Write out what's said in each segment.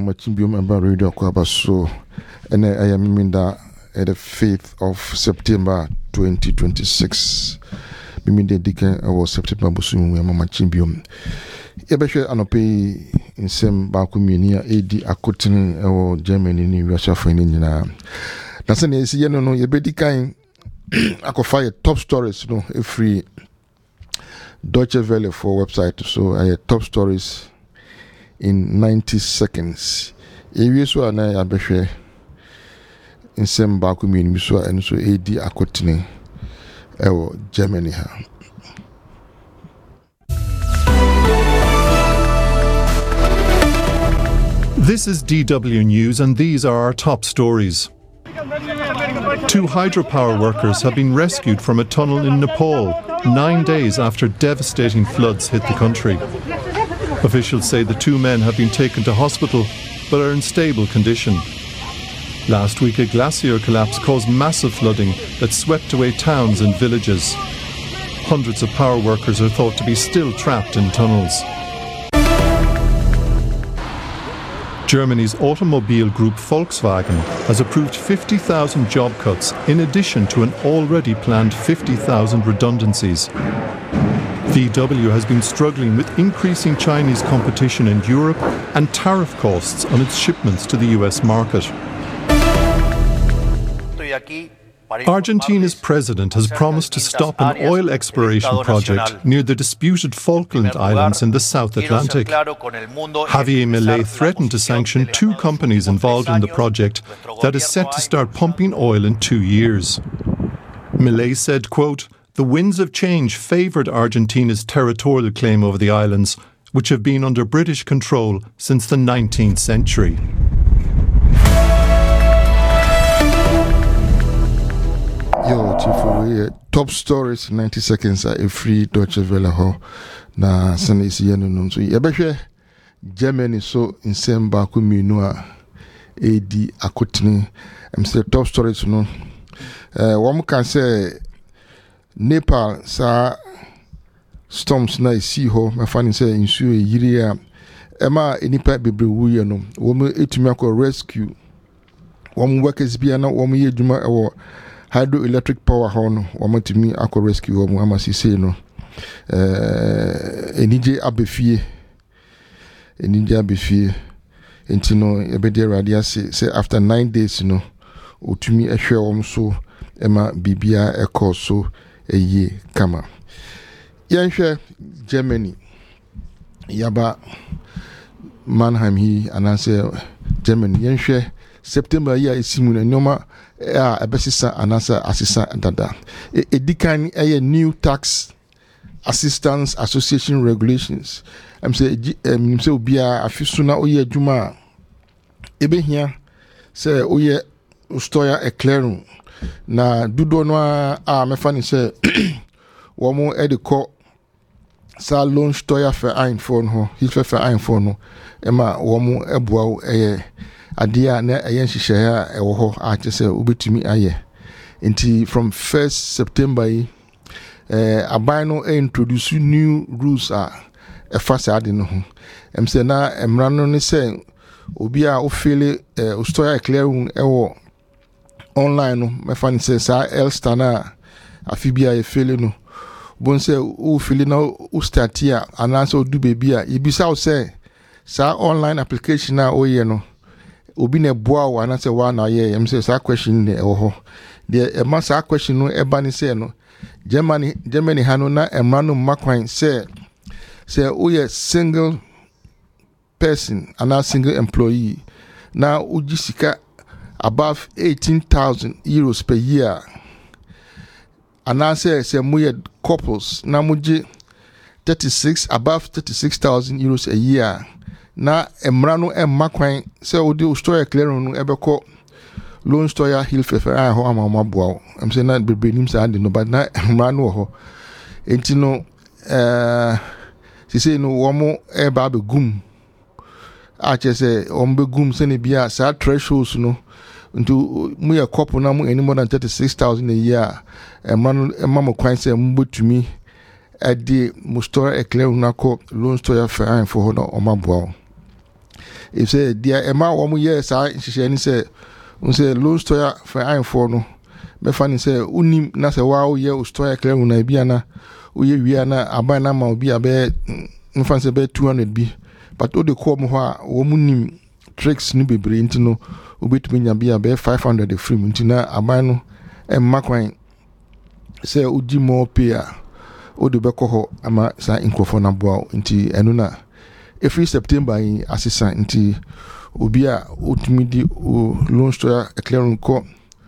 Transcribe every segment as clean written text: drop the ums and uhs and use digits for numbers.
Machimbium and Radio Kwabaso, and I am Minda at the 5th of September 2026. Miminde Dika or September Busum, Machimbium. Ebeshe Anope in some Bakuminia, AD Akotin or Germany, in Russia for Nina. Nasan is Yano, Yebedika. I could find top stories, free Deutsche Welle for website. So I had top stories in 90 seconds. If you saw na abehwe in some back in so and so AD akotini Germany ha. This is DW News and these are our top stories. 2 hydropower workers have been rescued from a tunnel in Nepal 9 days after devastating floods hit the country. Officials say the 2 men have been taken to hospital but are in stable condition. Last week a glacier collapse caused massive flooding that swept away towns and villages. Hundreds of power workers are thought to be still trapped in tunnels. Germany's automobile group Volkswagen has approved 50,000 job cuts in addition to an already planned 50,000 redundancies. VW has been struggling with increasing Chinese competition in Europe and tariff costs on its shipments to the US market. Argentina's president has promised to stop an oil exploration project near the disputed Falkland Islands in the South Atlantic. Javier Milei threatened to sanction 2 companies involved in the project that is set to start pumping oil in 2 years. Milei said, quote, "The winds of change favoured Argentina's territorial claim over the islands, which have been under British control since the 19th century. Yo, Chief, top stories 90 seconds are a free Deutsche Welle ho na sana isi yenu so yebehwe Germany so in same baku minu a AD akotini say top stories no one can say Nepal sa storms na isi ho me fani say insu yiri a ema enipa bebre wuye no wo etumi akọ rescue wo workers bia na wo ye djuma ewo hydroelectric power horn wamatimi akọ rescue wo amasise no enije abefie enti no ebede radia say after 9 days no otumi ehwe wo so ema bibia ekọ so eye kama yanhwe Germany yaba Mannheim hi anase Germany yanhwe September year isimu na nyoma ebesisa anasa asisa dada edikan new tax assistance association regulations say obia afisuna oye adwuma ebehia say oye ustoya eclairu na dudo no a mefani say womo ediko sa loan stoya for iPhone ho hilfe for iPhone no ema womo ebua adia na ayen hihye a ewo ho a chese ubetumi aye nti from 1st September aban no introduce new rules efasa ade no ho say na emra no ne say obi a ofele store clearing ewo online no mefan say sa Elster na afibia efele no bon say o fele na o start here ananso odu baby a yebisa o say sa online application na oye no obi na boa wa na say wa na ye say sa question ne ho de e ma sa question no e ba ni say no Germany hano na emra no makwan say oye single person and a single employee now ujisika above 18,000 euros per year and I say muye couples na muji 36 above 36,000 euros a year na emra no makwan say odi store clear no ebeko loan store hilfefe ho amamabua say na bebenim say ande no but na emra no ho enti no si say no womo eba begum a chese ombegum se ne bia sa thresholds no ntu mu ye couple na mu any more than 36,000 a year emma kwan se mbotumi ade mu store clear na ko loan store for for no omabua if say dia ema wo mu ye sa nhihye ni say unse loan store for I4 no be fa ni say unim na say wa wo ye o store clear una bia na wo ye wi na aban na ma obi abe mfa say be 200 bi but o de ko mo ho a wo mu nim tricks ni bebre ntino obetumi nya bia be 500 free ntina aban no emma kwan say udi more pay a o de be ko ho ama sa inkofo na boa nti enu na every September in assistant nti obi a otumi di o loan store clearing ko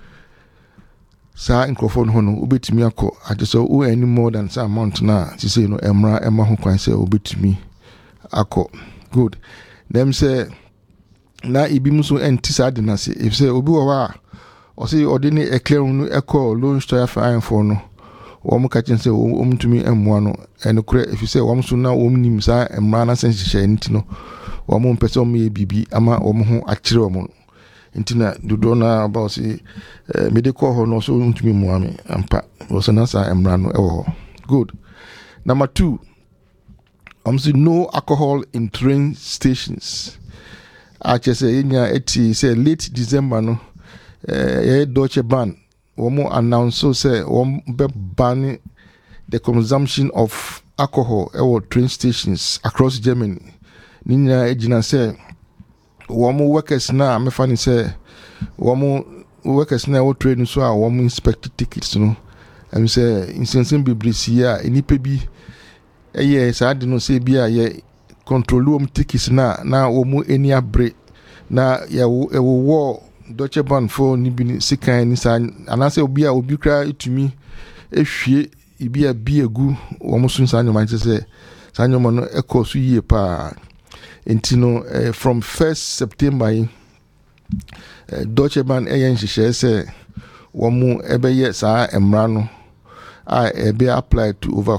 sa microphone hono obetumi akọ ajeso o any more than some amount na ti say no emra ema ho kwan say obetumi akọ good them say na ibi muso entisa de na say if say obi wo wa o say odini e clearing no ekọ loan store fine for no wo mo ka chen say o mutumi emwa no eno kure if say wo so na wo nim sa emra na sense hye nti no wo mo pese o me bibi ama wo mo ho akire wo mo intina do na about say medical ho no so ntumi muame ampa so na sa emra no ewo good. Number 2, say no alcohol in train stations. Ache say nya eti say late December no Deutsche Bahn womo announce so say wom be ban the consumption of alcohol at train stations across Germany. Ninya ejina say womo workers na me fani say womo workers na wo train so a womo inspect tickets no am say insensen bibrisi a enipa bi eye sa de no say bi a ye control wom tickets na womo eni abre na ye wo Deutsche Bahn for ni bi sikan ni sa anase obi a obi kra etumi ehwie ibi a bi egu womo so nsa nyoma say sa nyoma no ekosu yie pa. Intino from 1st September Deutsche Bahn nhihye say womu ebeye sa emra no a ebe applied to over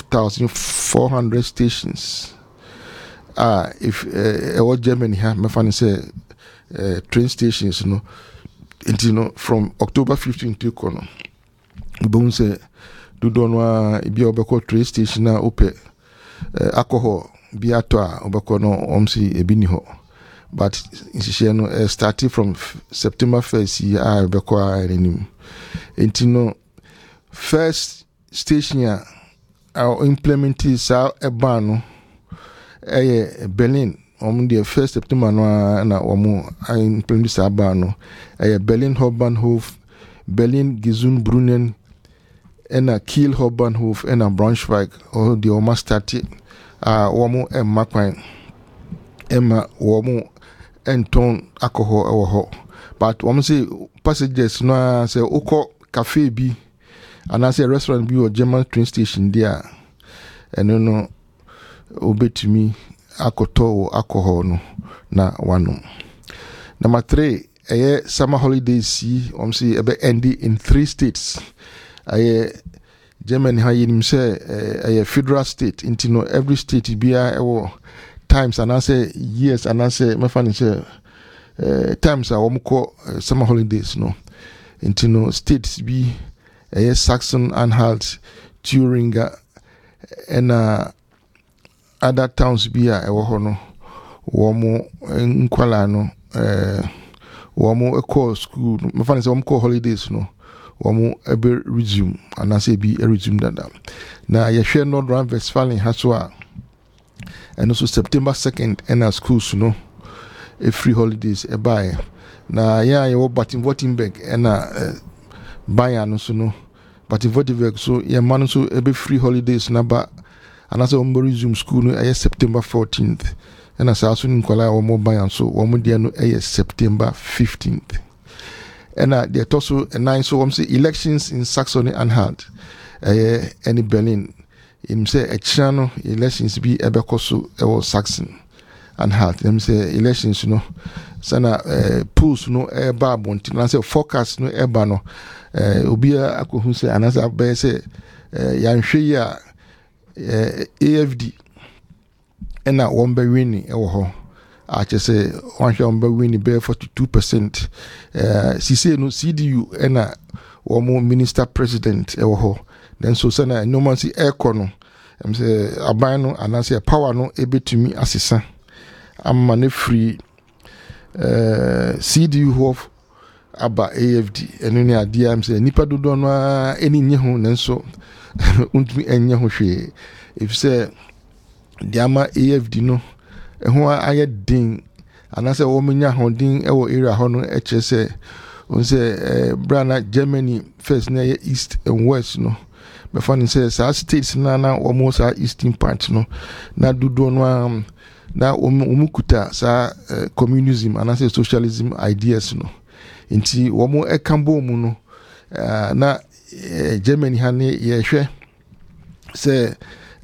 5,400 stations. If what Germany ha me fan say train stations no intino from October 15 to kono bon say do donwa ibi obeko train station na ope alcohol biato a obeko no omsi ebini ho but inshe no starting from September 1st year obeko anim intino first station ya implement sa ban no Berlin on the 1st September no na omo implement sa ban no Berlin Hauptbahnhof, Berlin Gesundbrunnen ena Kiel Hauptbahnhof ena Braunschweig or the Oma started womo emma kwan emma womo enton alcohol ewo ho but womo say passengers no say ukọ cafe bi and say restaurant bi or German train station there eno no obetumi akoto alcohol no na wano. Number 3 summer holidays womo say ebe end in 3 states. Germany ha yinim say federal state intino every state bia ewo times and I say years and I say me fan say times a womko summer holidays no intino states bi Saxon-Anhalt, Thuringia and other towns bia ewo ho no womo nkwala no womo call school me fan say womko holidays no womo ebe resume and I say be a resume that na ye share North Rhine-Westphalia haswa and also September 2nd and our schools no a free holidays e buy na ya ye wo Baden-Württemberg and Bayern so no Baden-Württemberg so ye man so ebe free holidays na ba and I say wo resume school no September 14th and as also nkola wo Bayern so wo dia no September 15th. And there also a 9 so say elections in Saxony-Anhalt any Berlin in say a channel elections be ebekoso Saxon-Anhalt them say elections no sana polls no eba bonti na say forecast no eba no obia akohu say anasa be say yanhwe ya AFD ena wombe wini ewo ho ache say one shall be winning by 42%. CC no CDU ena womo minister president ewo ho. Then so sana no man see aircon no. Say aban no and say power no ebetumi asesa. Amma ne free CDU Hof aba AFD eno ne ade am say nipa dodo no eni nye ho nenso untumi enye ho hwe if say diama AFD no ho aye din anase wo menya ho din e wo area ho no e che say on say brana Germany first na east and west no me fan say sa states na wo sa eastern part no na dodo no na umukuta sa communism anase socialism ideas no nti womo ekambo mu no na Germany ha ne ye hwe se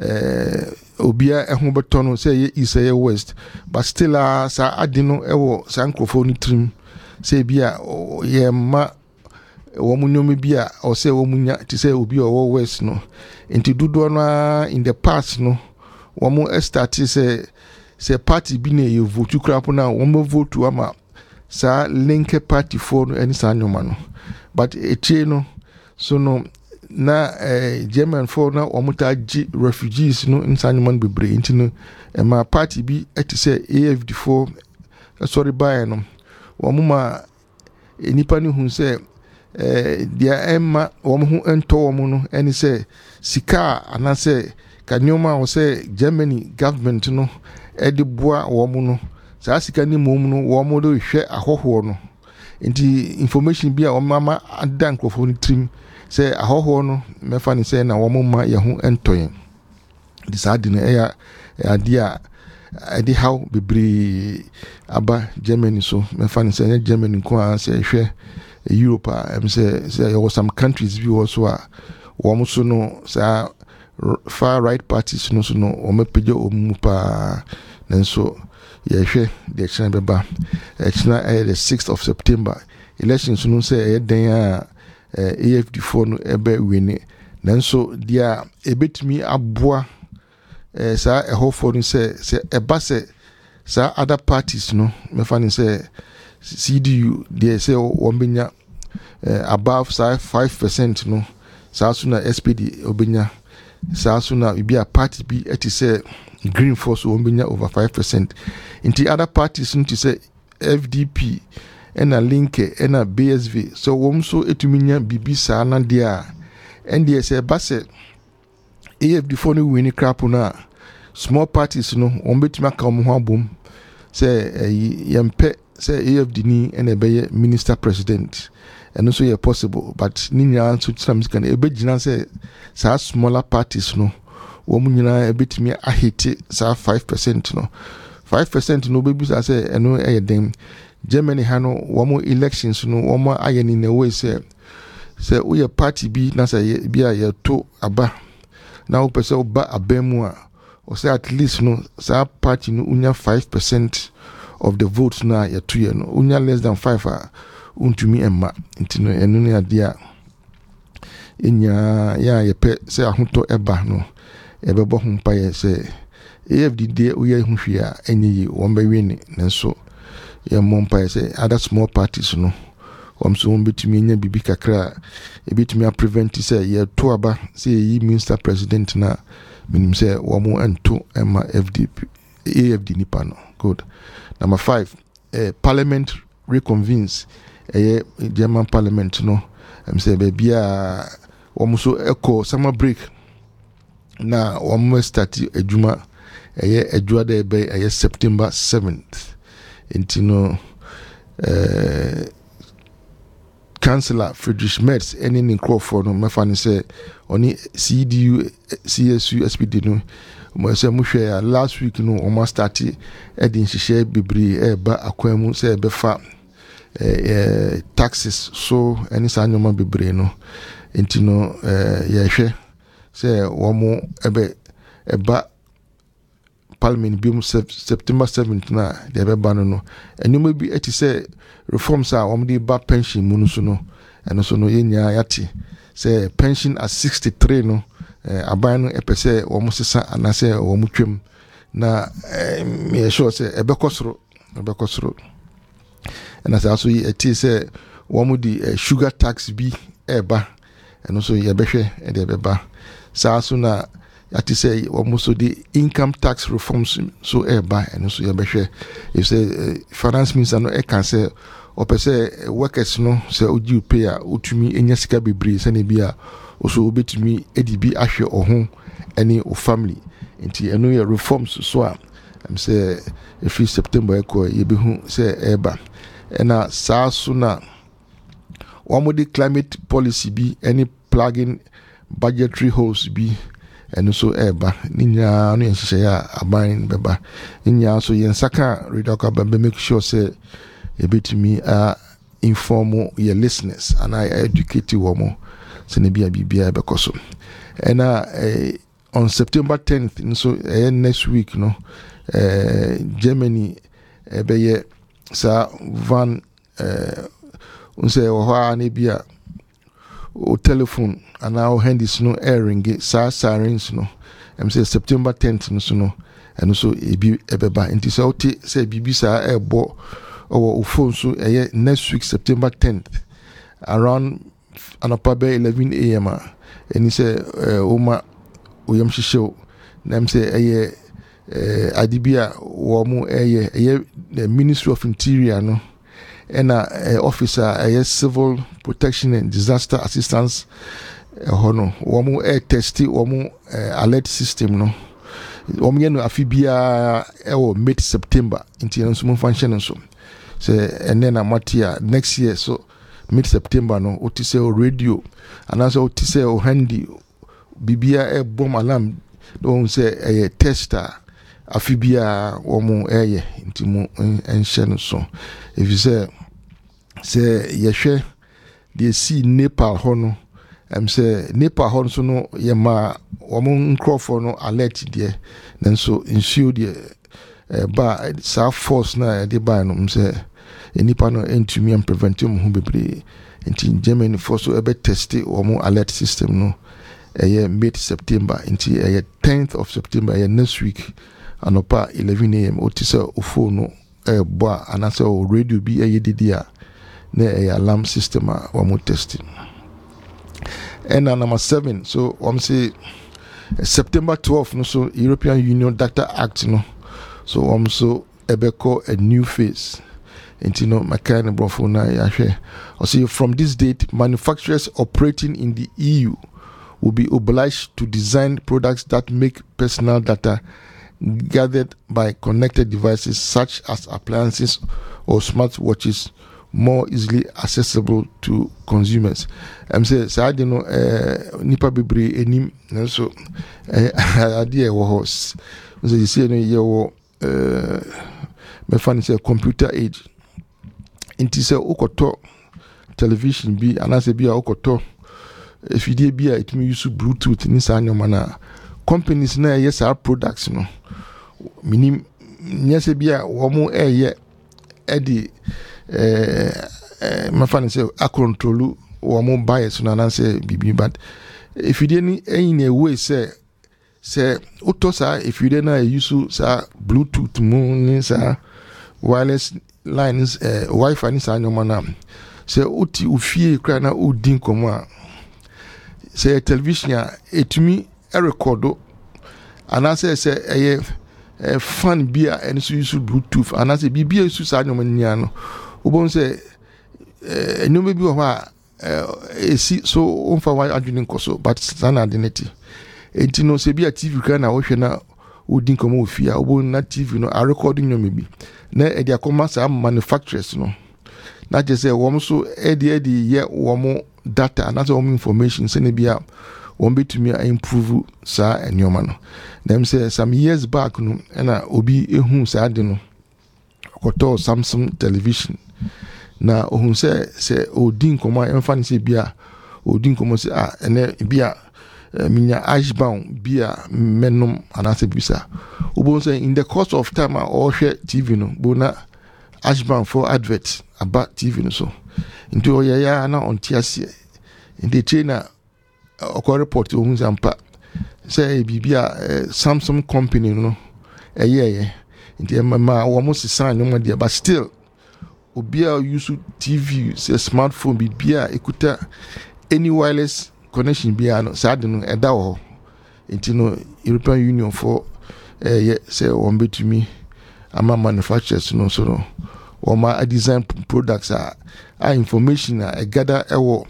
obia ehun beto no se ye east ye west but still sa adino ewo sa nkrofo ni trim se bia ye ma womo nyomi bia o se womo nya ti se obi o west no nti dudo no in the past no womo start se party bi na ye vote krapo na womo vote ama sa link party for no any sa nyoma no but eche no so no na German for na omuta refugees no insa nyoma no bebre nti no ma party bi eti say AFD4 sorry buy no womuma enipa ni hu say dia emma womu hu ento womu no eni say sika ana say kanyoma wo say Germany government no edi boa womu no sa sika ni mom no wo mo do hwe ahoho no nti information bi a o mama adan krofo ni trim say ahoho no mefa ni say na wo mo ma ye ho entoyen decide na ya dia edi how bibri aba Germany so mefa ni say Germany ko an say hwe Europe am say there was some countries bi also a wo mo so no sa far right parties no so no o mepeje o mu pa nanso yehwe the election beba election the 6th of September elections no say den AFD4 no ebe win nanso dia ebetumi aboa sa ehofo no say eba say sa other parties no me fan say CDU they say wombenya above say 5% no sa so na SPD obenya sa so na bia party bi eti say Green Force wombenya over 5%. Inti other parties to say FDP ena Linke ena BSV so womso etuminya bibi sa na dia and say base AFD4 no win crap na small parties no ombetuma ka mo ho abom say yempe say AFD ni ena be minister president and so possible but ni nya so tsam kan ebegina say sa smaller parties no womu nyina ebetimi ahite sa 5% no 5% no bebi say eno dem Germany hano womu elections no womu ayeni na way say we party bi na say bia ye to aba na wo pese oba abemu a o say at least no sa party no unya 5% of the votes na ye to ye no unya less than 5 a untumi emma ntino eno ne adia enya ya ye pe say ahoto eba no ebebo humpa ye say AFD de uye hwia enyi womba wini nanso ye mompa ye say other small parties no womso wombetumi enya bibi kakra ebetumi prevent say ye to aba say yi minister president na minim say womo ento ema AFD nipa no good. Number 5 parliament reconvenes German parliament no say baby womso echo summer break na womo start ejuma ejua de be September 7th intino Chancellor Friedrich Merz any in Crawford no mefani say oni CDU CSU SPD no mo say mo hwe last week no o ma start edin hihye bibri ba akwamu say be fa taxes so any sanyoma bibri no intino ye hwe say wo mo eba Parliament bi September 7th na de be ba no enuma bi eti say reforms are the ba pension mu so no eno so no yenya yati say pension at 63 no aban no epese wo mo sesa anase wo mo twem na me sure say ebekosoro and say also eti say wo mo di sugar tax bi eba eno so ye behwe e de be ba sa so na ati say almost the income tax reforms so eba and so yebehwe if say finance minister no e can say opese workers no say oji pay a utumi enya sika bebre say na bia oso obetumi edibi ahwe oho any o family nti eno ye reforms so a say if September eko yebehu say eba ena saa so na the climate policy be any plugging budgetary holes be and so eba ninya no yenhye ya aban beba ninya so yensaka redoka ba make sure say ebetimi inform your listeners and I educate you more so ne bia bekoso and on September 10th so next week no Germany be sa van unse oha ne bia o telephone and our handies no airing sa sirens no say September 10th no and so ebi ebeba nti so say bibi sa ebo o phone so next week September 10th around anapabe 11 a.m. and he say oma oyam shisho nam say adibia wo mu the Ministry of Interior no and officer civil protection and disaster assistance hono womu testi womu alert system no womu yenu afibia mid September inti no so function so and then amatia next year so mid September no otise radio and also otise handy bibia bomb alarm don say tester afibia womu inti mu enhye so if you say yehwe they see Nepal hono say Nepal hono so no yema womu nkrofo no alert there then so ensure the ba sa force na de ba no say enipa no entumi am prevent mu hu bebre in Germany for so ebe test womu alert system no mid September into 10th of September next week anopa 11 a.m. otisa phone no boa anase o radio bi didia na alarm system a womu testing and number 7 so say September 12th no so European Union Data Act no so so ebeko a new phase into no makane brofo na yahwe or say from this date manufacturers operating in the EU will be obliged to design products that make personal data gathered by connected devices such as appliances or smartwatches more easily accessible to consumers. Say I don't know nipa bebre enim so idea was so you see no your me fan say computer age inti say okoto television bi anase bi okoto if you dey bi it me use Bluetooth ni sa nyoma na companies na yes our products no minim nyese bia wo mo edi my fan say a control wo mo bias no na say bibi but if you dey ni in a way say auto sa if you dey na use sa Bluetooth mo ni sa wireless lines Wi-Fi ni sa nyoma na say uti ufie kra na udin komo say television etumi recordo and I say fan bia and so use Bluetooth and I say bibia use sa nyoma nya no obon say no maybe wa esi so onfa wa adwene nkoso but sana identity enti no say bia TV kra na wo hwe na odin komo ofia obon na TV no a recording nyoma bi na e dia koma sa manufacturers no na je say wo so e ye wo data and that's all information send bia won betumi improve sa enyoma no them say some years back no na obi ehun sa ade no koto Samsung television na ohun say odin komo emfa say bia odin komo say ene bia minya ashbound bia menum anase bisa obon say in the course of time or share TV no bona ashbound for advert about TV no so into oya na on tiase in the trainer or report ohun sampa say bibia Samsung company no into ma almost sign no there but still obia use TV say smartphone bibia ekuta any wireless connection bia no sad no eda ho into no European Union for say on betumi ama manufacturers no so no or my design products are information gather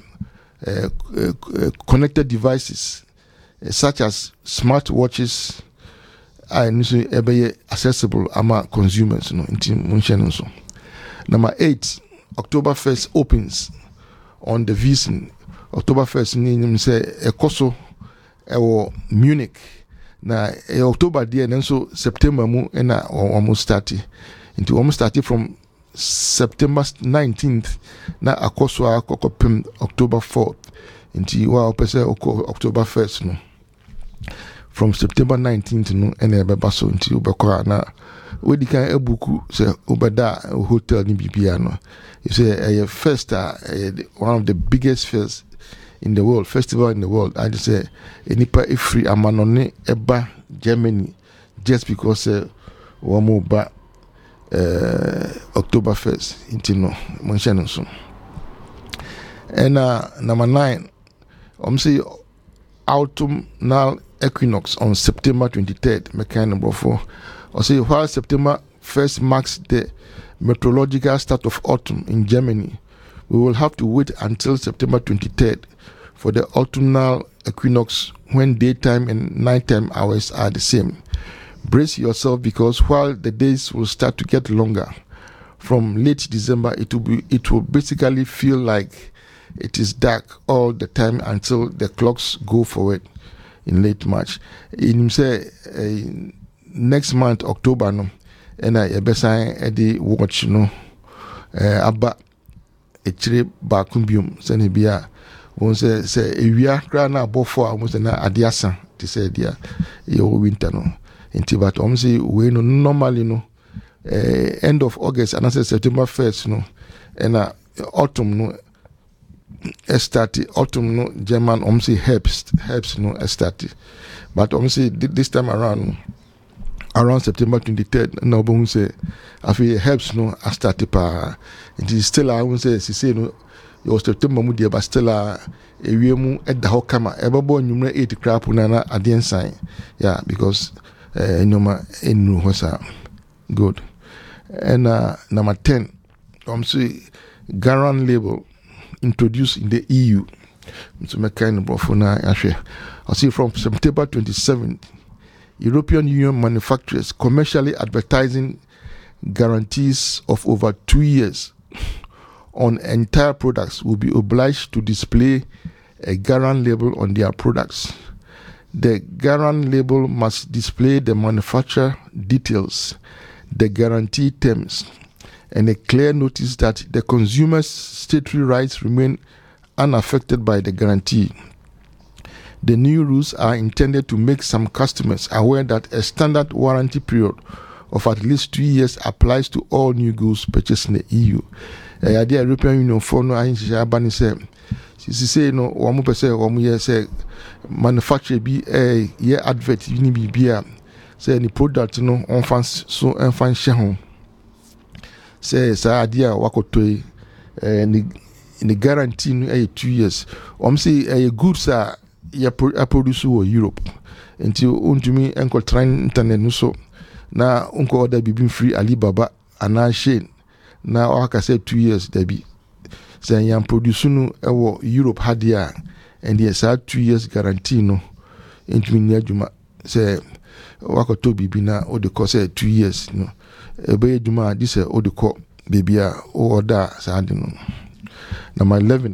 connected devices such as smart watches and accessible ama consumers no inti so. Number 8, October 1st opens on the Wiesn. October 1st ni say ekoso Munich na October there and so September mu na almost started into almost started from September 19th na akoso akokopem October 4th into wa opese October 1st no from September 19th no ene beba so into ubekwa na wedi kan ebuku se ubeda hotel ni bibia no you say first one of the biggest fairs in the world, festival in the world. I just say enipa free amanone eba Germany just because one more ba October 1st intino mention so. And number 9, say autumnal equinox on September 23rd. Mekan number 4. I say while September 1st marks the meteorological start of autumn in Germany, we will have to wait until September 23rd for the autumnal equinox when daytime and nighttime hours are the same. Brace yourself because while the days will start to get longer, from late December it will basically feel like it is dark all the time until the clocks go forward in late March. In say next month October no and I besan the watch no aba echire bakumbium senebia won say ewia kra na abofo a won say na adiasa ti say dia ye winter no enti but say we no normally no end of August and say September 1st no and autumn no start autumn no German say herbst no start but say this time around September 23rd no bon say afi herbst no start pa it is still I won't say no your September mu dia but still ewiemu edda ho kama ebebo nwumre 8 crap na adensan yeah because nyoma enu ho sa good. And number 10 say Garan label introduced in the EU. So me kind of na ahwe. I see from September 27th European Union manufacturers commercially advertising guarantees of over 2 years on entire products will be obliged to display a Garan label on their products. The Garan label must display the manufacturer details, the guarantee terms, and a clear notice that the consumer's statutory rights remain unaffected by the guarantee. The new rules are intended to make some customers aware that a standard warranty period of at least 2 years applies to all new goods purchased in the EU. The European Union for no abani say no wamu pese wamu ye say manufacture bi ye advert ni bibia say ni product no on so enfan hye ho say sa dia wakoto ni guarantee no 2 years say goods are ya produce wo Europe until untumi enko train internet no so na unko order bibin free Alibaba ana Shein na aka say 2 years dabi say yan produce no ewo Europe hadia and yes 2 years guarantee no untumi ni adwuma say wakoto bibi na o de cost 2 years no ebe adwuma this o de ko bibia o order sa de no. Number 11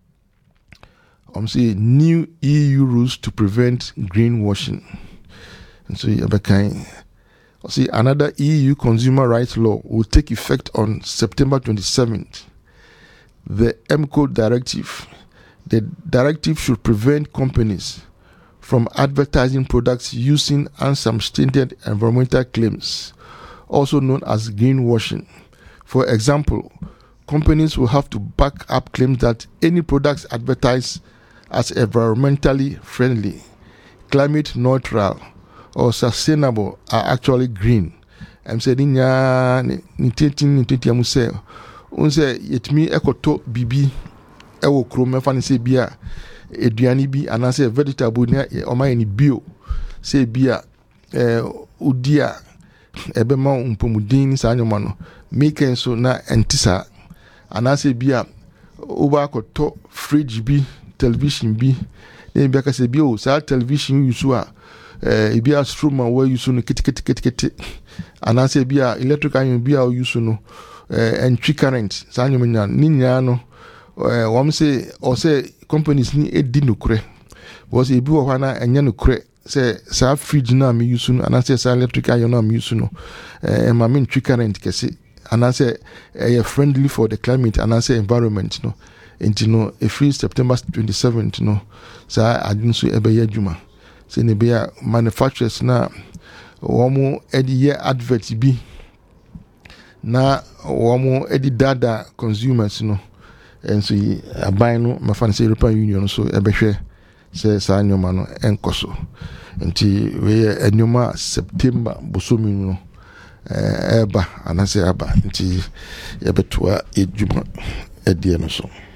say new EU rules to prevent greenwashing. And so see another EU consumer rights law will take effect on September 27th. The MCO directive. The directive should prevent companies from advertising products using unsubstantiated environmental claims, also known as greenwashing. For example, companies will have to back up claims that any products advertised as environmentally friendly, climate neutral, or sustainable are actually green. I'm saying ni amu say unse yetmi ekoto bibi ewo krom mfa ne se bia eduani bi anase vegetable ne o ma ni bio say bia udia ebema umpomudin sa nyoma no make so na entisa anase bia oba akoto fridge bi television bi na bia ka say bia o sa television yusu a bia stroma wa yusu no kiti anase bia electric iron bia o yusu no entry current sa nyoma nya ni nya no wom say o say companies ni edi nokure was ebi wo hana enye nokure say sa fridge na me yusu no anase sa electric iron na me yusu no ma me entry current kese anase friendly for the climate anase environment no enti no free September 27th no sa adin so ebe ya djuma say ne be manufacturers na womo edi ye advert bi na womo edi dada consumers no enso aban no mafan say European Union so ebe hwe say sa nyoma no enkoso enti we enyoma September bosomi no eba anase aba nti yebetoa edjuma edie no so